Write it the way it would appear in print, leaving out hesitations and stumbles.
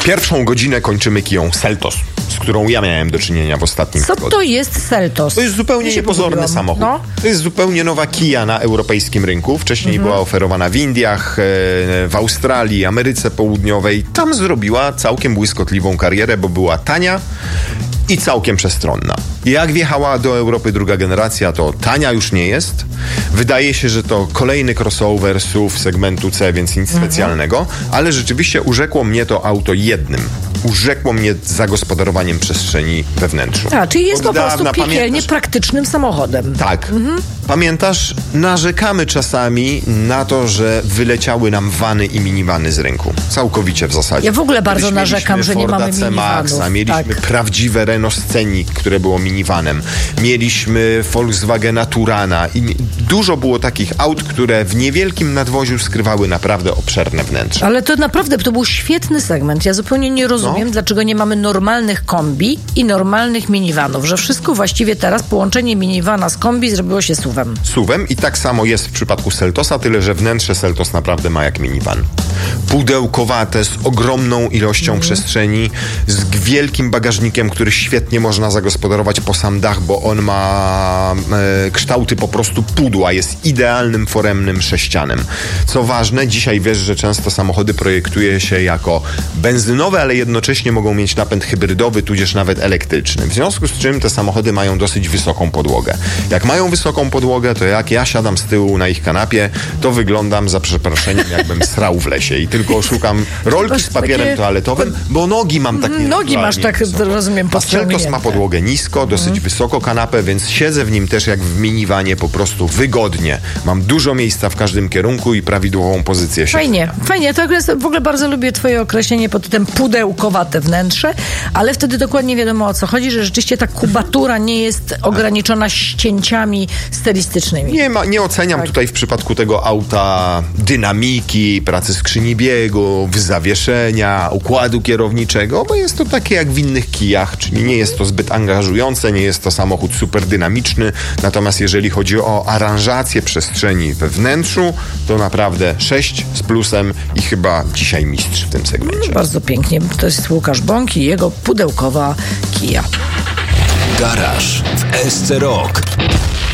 Pierwszą godzinę kończymy Kiją Seltos, z którą ja miałem do czynienia w ostatnim tygodniu. Co to jest Seltos? To jest zupełnie niepozorny samochód. No. To jest zupełnie nowa Kia na europejskim rynku. Wcześniej była oferowana w Indiach, w Australii, Ameryce Południowej. Tam zrobiła całkiem błyskotliwą karierę, bo była tania i całkiem przestronna. Jak wjechała do Europy druga generacja, to tania już nie jest. Wydaje się, że to kolejny crossover SUV segmentu C, więc nic specjalnego, ale rzeczywiście urzekło mnie to auto jednym. Urzekło mnie zagospodarowaniem przestrzeni we wnętrzu. Czyli jest po prostu piekielnie praktycznym samochodem. Tak. Pamiętasz, narzekamy czasami na to, że wyleciały nam vany i minivany z rynku. Całkowicie w zasadzie. Ja w ogóle bardzo narzekam, że nie mamy minivanów. Mieliśmy prawdziwe Renault Scenic, które było minivanem. Mieliśmy Volkswagena Turana i dużo było takich aut, które w niewielkim nadwoziu skrywały naprawdę obszerne wnętrze. Ale to naprawdę, to był świetny segment. Ja zupełnie nie rozumiem, dlaczego nie mamy normalnych kombi i normalnych minivanów, że wszystko właściwie teraz, połączenie minivana z kombi zrobiło się SUV-em. SUV-em i tak samo jest w przypadku Seltosa, tyle że wnętrze Seltos naprawdę ma jak minivan. Pudełkowate, z ogromną ilością przestrzeni, z wielkim bagażnikiem, który świetnie można zagospodarować po sam dach, bo on ma kształty po prostu pudła, jest idealnym foremnym sześcianem. Co ważne, dzisiaj wiesz, że często samochody projektuje się jako benzynowe, ale jednocześnie mogą mieć napęd hybrydowy, tudzież nawet elektryczny. W związku z czym te samochody mają dosyć wysoką podłogę. Jak mają wysoką podłogę, to jak ja siadam z tyłu na ich kanapie, to wyglądam za przeproszeniem, jakbym srał w lesie i tylko szukam rolki z papierem toaletowym, bo nogi mam takie... Nogi masz tak, rozumiem, Seltos ma podłogę nisko, dosyć wysoko kanapę, więc siedzę w nim też jak w minivanie, po prostu wygodnie. Mam dużo miejsca w każdym kierunku i prawidłową pozycję siedzenia. Fajnie. To w ogóle bardzo lubię twoje określenie pod tytułem pudełkowate wnętrze, ale wtedy dokładnie wiadomo, o co chodzi, że rzeczywiście ta kubatura nie jest ograniczona ścięciami stylistycznymi. Nie oceniam tutaj w przypadku tego auta dynamiki, pracy skrzyni biegów, zawieszenia, układu kierowniczego, bo jest to takie jak w innych Kijach, czyli nie jest to zbyt angażujące, nie jest to samochód super dynamiczny, natomiast jeżeli chodzi o aranżację przestrzeni we wnętrzu, to naprawdę 6 z plusem i chyba dzisiaj mistrz w tym segmencie. Bardzo pięknie. To jest Łukasz Bąk i jego pudełkowa Kia. Garaż w SC Rock.